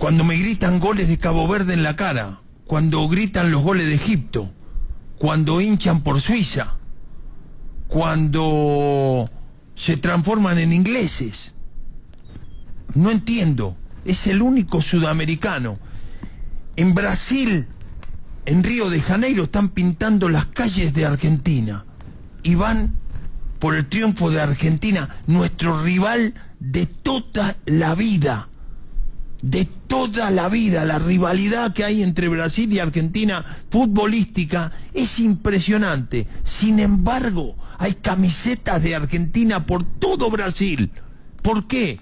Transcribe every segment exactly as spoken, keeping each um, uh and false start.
cuando me gritan goles de Cabo Verde en la cara, cuando gritan los goles de Egipto, cuando hinchan por Suiza, cuando se transforman en ingleses. No entiendo, es el único sudamericano. En Brasil, en Río de Janeiro, están pintando las calles de Argentina y van por el triunfo de Argentina, nuestro rival de toda la vida, de toda la vida. La rivalidad que hay entre Brasil y Argentina futbolística es impresionante. Sin embargo, hay camisetas de Argentina por todo Brasil. ¿Por qué?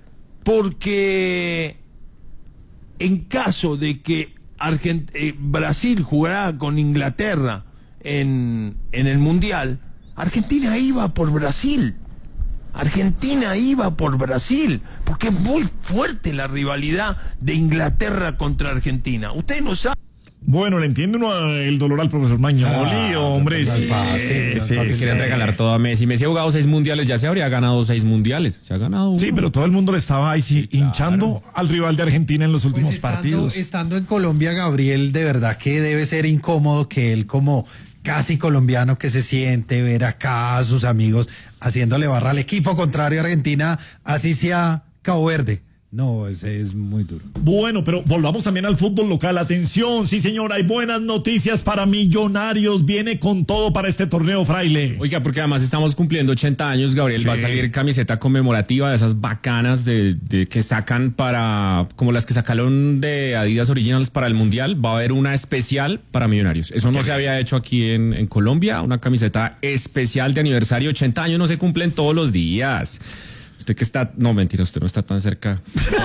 Porque en caso de que Argent- eh, Brasil jugara con Inglaterra en, en el Mundial, Argentina iba por Brasil. Argentina iba por Brasil, porque es muy fuerte la rivalidad de Inglaterra contra Argentina. Ustedes no saben. Bueno, le entiende uno el dolor al profesor Magnoli, ah, hombre. No sí, es fácil, no es sí, fácil. sí. Quieren regalar todo a Messi. Messi ha jugado seis mundiales, ya se habría ganado seis mundiales. Se ha ganado uno. Sí, pero todo el mundo le estaba ahí sí, claro. hinchando al rival de Argentina en los últimos Pues estando, partidos. Estando en Colombia, Gabriel, de verdad que debe ser incómodo que él, como casi colombiano que se siente, ver acá a sus amigos haciéndole barra al equipo contrario a Argentina, así sea Cabo Verde. No, ese es muy duro. Bueno, pero volvamos también al fútbol local. Atención, sí señor, hay buenas noticias para Millonarios. Viene con todo para este torneo, Fraile. Oiga, porque además estamos cumpliendo ochenta años, Gabriel. Sí. Va a salir camiseta conmemorativa de esas bacanas de, de que sacan para, como las que sacaron de Adidas Originals para el Mundial. Va a haber una especial para Millonarios. Eso no se había hecho aquí en, en Colombia. Una camiseta especial de aniversario. ochenta años no se cumplen todos los días. Usted que está... No, mentira, usted no está tan cerca.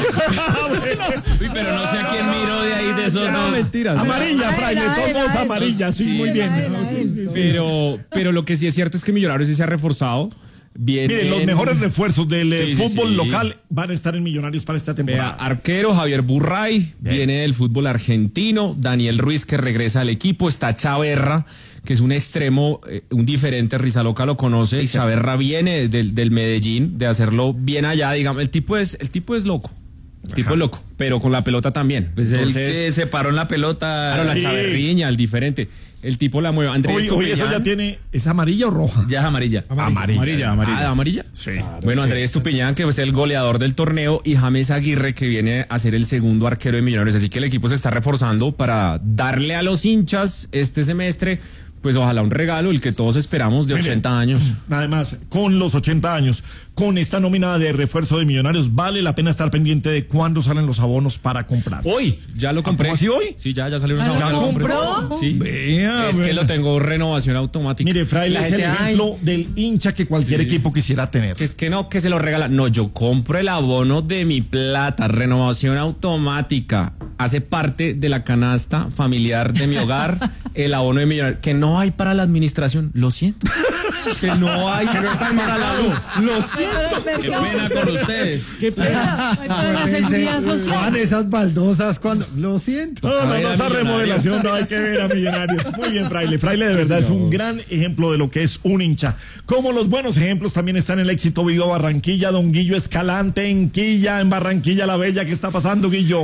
Uy, pero no sé a quién miro de ahí de esos No, dos. mentiras. Amarilla, Fraile, todos amarillas, sí, Sí. muy bien. Sí, sí, sí. Pero, pero lo que sí es cierto es que Millonarios sí se ha reforzado. Viene Miren, los mejores refuerzos del Sí, eh, sí, fútbol sí. local van a estar en Millonarios para esta Vea, temporada. arquero Javier Burray, Bien. viene del fútbol argentino. Daniel Ruiz, que regresa al equipo. Está Chaverra, que es un extremo, eh, un diferente. Rizaloca lo conoce. Chaverra viene del, del Medellín, de hacerlo bien allá, digamos. El tipo es, el tipo es loco. El tipo es loco, pero con la pelota también. Pues Entonces, el que se paró en la pelota. claro, la Sí. chaverriña, el diferente. El tipo la mueve. Andrés Oye, oye, eso Tupiñán. ya tiene... ¿Es amarilla o roja? Ya es amarilla. Amarilla. Ah, amarilla. Sí. Bueno, Andrés Tupiñán, que es el goleador del torneo, y James Aguirre, que viene a ser el segundo arquero de Millonarios. Así que el equipo se está reforzando para darle a los hinchas este semestre, pues ojalá un regalo, el que todos esperamos, de Miren, ochenta años. Además, con los ochenta años, con esta nómina de refuerzo de Millonarios, vale la pena estar pendiente de cuándo salen los abonos para comprar. Hoy, ya lo compré. ¿Cómo así hoy? Sí, ya, ya salió una ¿Ya lo compré. compró? Sí. Vea, es que vea. lo tengo renovación automática. Mire, Fraile La es el gente, ay, ejemplo del hincha que cualquier Sí. equipo quisiera tener. que es que no, que se lo regala. No, yo compro el abono de mi plata, renovación automática. Hace parte de la canasta familiar de mi hogar, el abono de Millonarios. Que no hay para la administración, lo siento. Que no hay para la luz, lo siento. Qué pena con ustedes. Qué pena. La seguridad social. Juan, esas baldosas cuando... Lo siento. No, no, ver no, a esa Millonarios. remodelación no hay que ver a Millonarios. Muy bien, Fraile. Fraile de verdad es un gran ejemplo de lo que es un hincha. Como los buenos ejemplos también están en el éxito Viva Barranquilla, don Guillo Escalante en Quilla, en Barranquilla la Bella. ¿Qué está pasando, Guillo?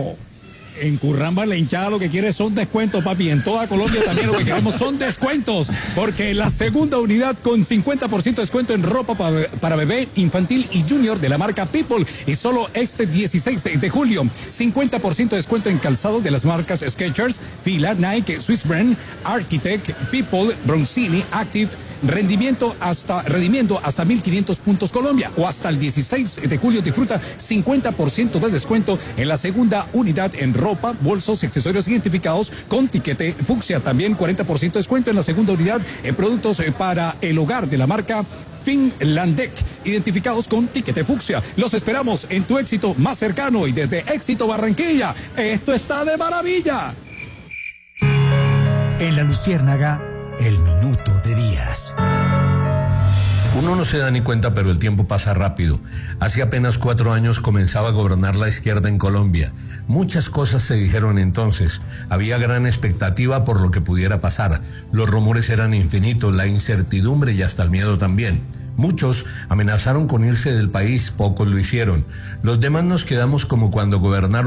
En Curramba la hinchada lo que quiere son descuentos, papi. En toda Colombia también lo que queremos son descuentos. Porque la segunda unidad con cincuenta por ciento de descuento en ropa para, para bebé, infantil y junior de la marca People. Y solo este dieciséis de julio, cincuenta por ciento de descuento en calzado de las marcas Skechers, Fila, Nike, Swiss Brand, Architect, People, Bronzini, Active. Rendimiento hasta, rendimiento hasta mil quinientos puntos Colombia, o hasta el dieciséis de julio disfruta cincuenta por ciento de descuento en la segunda unidad en ropa, bolsos, accesorios identificados con tiquete fucsia. También cuarenta por ciento de descuento en la segunda unidad en productos para el hogar de la marca Finlandec, identificados con tiquete fucsia. Los esperamos en tu éxito más cercano y desde Éxito Barranquilla. Esto está de maravilla. En La Luciérnaga, el minuto de Díaz. Uno no se da ni cuenta, pero el tiempo pasa rápido. Hace apenas cuatro años comenzaba a gobernar la izquierda en Colombia. Muchas cosas se dijeron entonces. Había gran expectativa por lo que pudiera pasar. Los rumores eran infinitos, la incertidumbre y hasta el miedo también. Muchos amenazaron con irse del país, pocos lo hicieron. Los demás nos quedamos como cuando gobernaron